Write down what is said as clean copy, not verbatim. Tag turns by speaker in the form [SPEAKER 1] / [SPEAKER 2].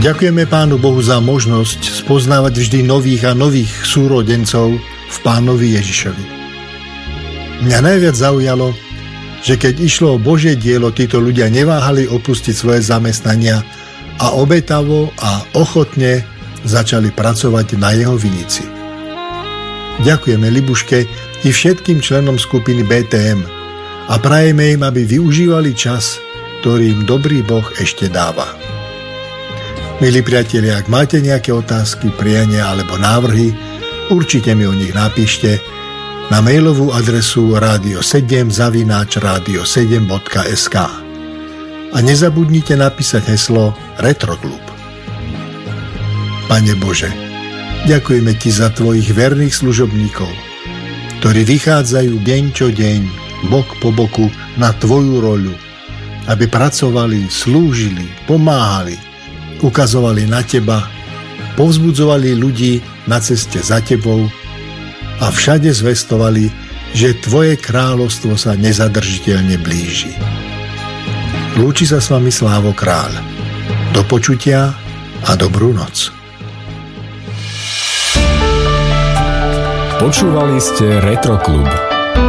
[SPEAKER 1] Ďakujeme Pánu Bohu za možnosť spoznávať vždy nových a nových súrodencov v Pánovi Ježišovi. Mňa najviac zaujalo, že keď išlo o Božie dielo, títo ľudia neváhali opustiť svoje zamestnania a obetavo a ochotne začali pracovať na jeho vinici. Ďakujeme Libuške i všetkým členom skupiny BTM a prajeme im, aby využívali čas, ktorý im dobrý Boh ešte dáva. Milí priatelia, ak máte nejaké otázky, priania alebo návrhy, určite mi o nich napíšte na mailovú adresu radio7@radio7.sk a nezabudnite napísať heslo Retroklub. Pane Bože, ďakujeme Ti za Tvojich verných služobníkov, ktorí vychádzajú deň čo deň, bok po boku na Tvoju roľu, aby pracovali, slúžili, pomáhali, ukazovali na Teba, povzbudzovali ľudí na ceste za Tebou a všade zvestovali, že Tvoje kráľovstvo sa nezadržiteľne blíži. Lúči sa s vami Slávo Kráľ. Do počutia a dobrú noc.
[SPEAKER 2] Počúvali ste Retroklub.